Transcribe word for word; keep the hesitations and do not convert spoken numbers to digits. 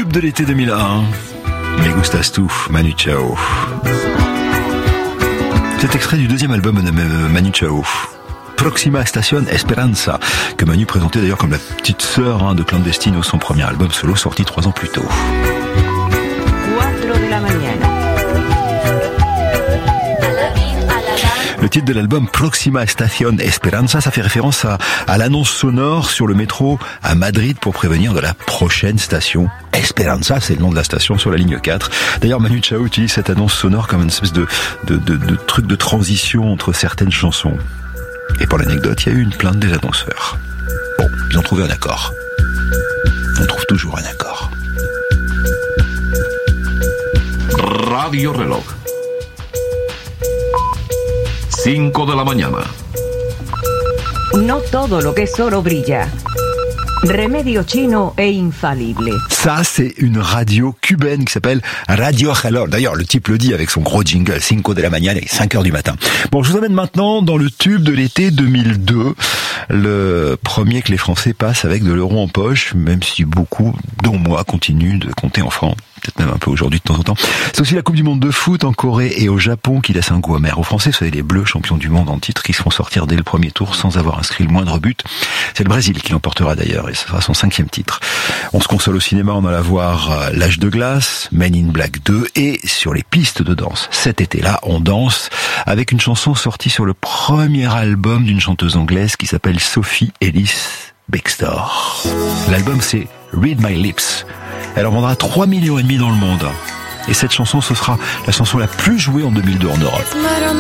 tube de l'été deux mille un. Me gustas tu, Manu Chao. C'est extrait du deuxième album de Manu Chao, Proxima Estación Esperanza, que Manu présentait d'ailleurs comme la petite sœur hein, de Clandestino, son premier album solo sorti trois ans plus tôt. Le titre de l'album Proxima Estación Esperanza, ça fait référence à, à l'annonce sonore sur le métro à Madrid pour prévenir de la prochaine station. Esperanza, c'est le nom de la station sur la ligne quatre. D'ailleurs, Manu Chao utilise cette annonce sonore comme une espèce de, de, de, de truc de transition entre certaines chansons. Et pour l'anecdote, il y a eu une plainte des annonceurs. Bon, ils ont trouvé un accord. On trouve toujours un accord. Radio Reloj. cinco de la mañana. No todo lo que es oro brilla. Remedio chino e infalible. Ça, c'est une radio cubaine qui s'appelle Radio Reloj. D'ailleurs, le type le dit avec son gros jingle, cinco de la mañana, cinq heures du matin. Bon, je vous amène maintenant dans le tube de l'été deux mille deux. Le premier que les Français passent avec de l'euro en poche, même si beaucoup, dont moi, continuent de compter en francs. Peut-être même un peu aujourd'hui de temps en temps. C'est aussi la Coupe du Monde de foot en Corée et au Japon qui laisse un goût amer aux Français. Vous savez, les Bleus, champions du monde en titre, qui se font sortir dès le premier tour sans avoir inscrit le moindre but. C'est le Brésil qui l'emportera d'ailleurs et ce sera son cinquième titre. On se console au cinéma, on alla voir L'Âge de glace, Men in Black deux et sur les pistes de danse. Cet été-là, on danse avec une chanson sortie sur le premier album d'une chanteuse anglaise qui s'appelle Sophie Ellis Bextor. L'album c'est Read My Lips. Elle en vendra trois millions et demi dans le monde. Et cette chanson, ce sera la chanson la plus jouée en deux mille deux en Europe.